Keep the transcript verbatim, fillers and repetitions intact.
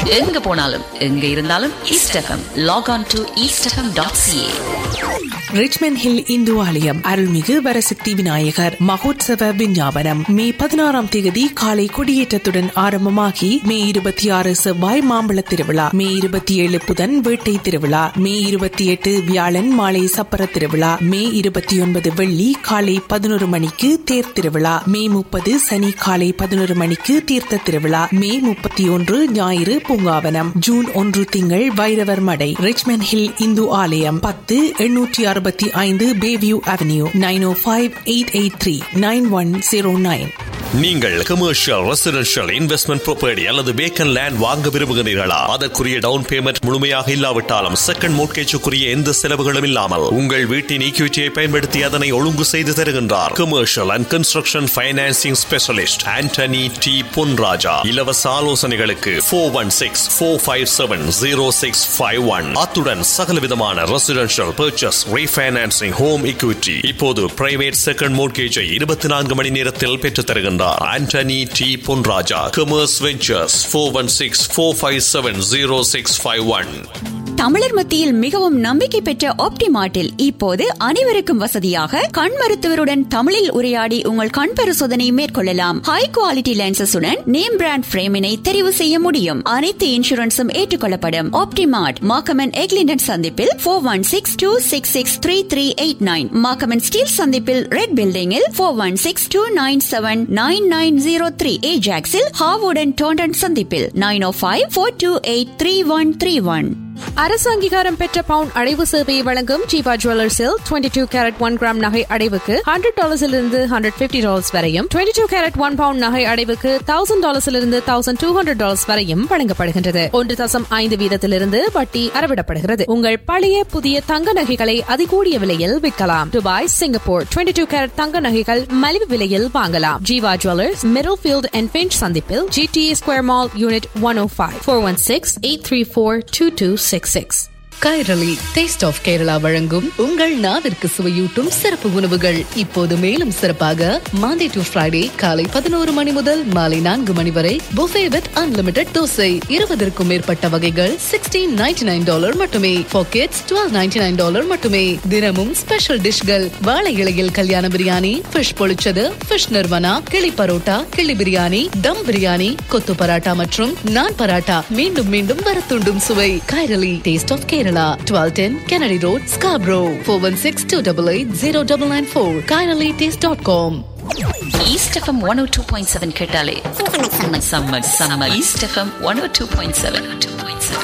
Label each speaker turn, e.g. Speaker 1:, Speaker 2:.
Speaker 1: எங்க போனாலும் எங்க இருந்தாலும் east FM. Lock on to east FM dot CA.
Speaker 2: Richmond hill Hindu ஆலயம் அருள்மிகு வரசக்தி விநாயகர் மகோத்சவ விஞ்ஞாபனம் மே பதினாறாம் தேதி காலை கொடியேற்றத்துடன் ஆரம்பமாகி மே இருபத்தி ஆறு செவ்வாய் மாம்பழ திருவிழா, மே இருபத்தி ஏழு புதன் வேட்டை திருவிழா, மே இருபத்தி எட்டு வியாழன் மாலை சப்பர திருவிழா, மே இருபத்தி ஒன்பது வெள்ளி காலை பதினோரு மணிக்கு தேர் திருவிழா, மே முப்பது சனி காலை பதினோரு மணிக்கு தீர்த்த திருவிழா, மே முப்பத்தி ஒன்று ஞாயிறு பூங்காவனம், ஜூன் ஒன்று திங்கள் வைரவர் மடை. ரிச்மண்ட் ஹில் இந்து ஆலயம் பத்து எண்ணூற்றி அறுபத்தி ஐந்து பேவியூ அவென்யூ நைன் ஓ five eight eight three nine one zero nine.
Speaker 3: நீங்கள் கமர்ஷியல், ரெசிடென்ஷியல், இன்வெஸ்ட்மெண்ட் ப்ராப்பர்ட்டி அல்லது வேக்கன் லேண்ட் வாங்க விரும்புகிறீர்களா? அதற்குரிய டவுன் பேமெண்ட் முழுமையாக இல்லாவிட்டாலும் செகண்ட் மோட்கேஜுக்குரிய எந்த செலவுகளும் இல்லாமல் உங்கள் வீட்டின் ஈக்விட்டியை பயன்படுத்தி அதனை ஒழுங்கு செய்து தருகின்றார் commercial and construction financing specialist Antony D Ponraja. இலவச ஆலோசனைகளுக்கு four one six four five seven zero six five one. அத்துடன் சகலவிதமான residential purchase, refinancing, home equity. இப்போது பிரைவேட் செகண்ட் மோட்கேஜை இருபத்தி நான்கு மணி நேரத்தில் பெற்றுத் தருகின்றார் Antony D Ponraja. Commerce ventures four one six four five seven zero six five one.
Speaker 4: தமிழர் மத்தியில் மிகவும் நம்பிக்கை பெற்ற ஆப்டிமார்ட்டில் இப்போது அனைவருக்கும் வசதியாக கண் மருத்துவருடன் தமிழில் உரையாடி உங்கள் கண் பரிசோதனை மேற்கொள்ளலாம். ஹை குவாலிட்டி லென்சஸுடன் நேம் பிராண்ட் பிரேமினை தெரிவு செய்ய முடியும். அனைத்து இன்சூரன்ஸும் ஏற்றுக்கொள்ளப்படும். ஆப்டிமார்ட் மாக்கமன் எக்லிண்டன் சந்திப்பில் four one six two six six three three eight nine, மாக்கமன் steel சந்திப்பில் ரெட் பில்டிங்கில் four one six two nine seven nine nine zero three, ஏஜாக்ஸில் ஹாவுடன் Taunton சந்திப்பில் நைன் ஓ five four two eight three one three one.
Speaker 5: அரசு அங்கீகாரம் பெற்ற பவுன் அடைவு சேவையை வழங்கும் Jeeva ஜுவல்லர்ஸில் twenty two carat one gram நகை அடைவுக்கு ஹண்ட்ரட் டாலர்ஸிலிருந்து ஹண்ட்ரட் பிப்டி டாலர்ஸ் வரையும், twenty two carat one bound நகை அடைவுக்கு thousand டாலர்ஸிலிருந்து thousand two hundred dollars வரையும் வழங்கப்படுகின்றது. ஒன்று தசம் ஐந்து வீதத்திலிருந்து வட்டி அறவிடப்படுகிறது. உங்கள் பழைய புதிய தங்க நகைகளை அதிகூடிய விலையில் விற்கலாம். Dubai, Singapore twenty two carat தங்க நகைகள் மலிவு விலையில் வாங்கலாம். Jeeva jewellers, middle field and pinch சந்திப்பில் GTA square mall unit one O five, four one six eight three four two two six six.
Speaker 6: Kairali taste of Kerala வழங்கும் உங்கள் நாவிற்கு சுவையூட்டும் சிறப்பு உணவுகள் இப்போது மேலும் சிறப்பாக மாண்டே டு ஃப்ரைடே காலை பதினோரு மணி முதல் மாலை நான்கு மணி வரை புஃபே வித் அன்லிமிடெட் தோசை. இருபதற்கும் மேற்பட்ட வகைகள் சிக்ஸ்டீன் நைன்டி நைன் டாலர் மட்டுமே. For kids twelve ninety nine dollar மட்டுமே. தினமும் ஸ்பெஷல் டிஷ்கள். வாழை இலையில் கல்யாண பிரியாணி, ஃபிஷ் பொழிச்சது, ஃபிஷ் நிர்வனா, கிளி பரோட்டா, கிளி பிரியாணி, தம் பிரியாணி, கொத்து பராட்டா மற்றும் நான் பராட்டா. மீண்டும் மீண்டும் வரத்துண்டும் சுவை. Kairali taste of Kerala, twelve ten Kennedy Road, Scarborough, four one six two eight eight zero nine nine four, kairali taste dot com.
Speaker 1: East FM one O two point seven கேட்டாலே summer summer summer east FM one ஓ two point seven.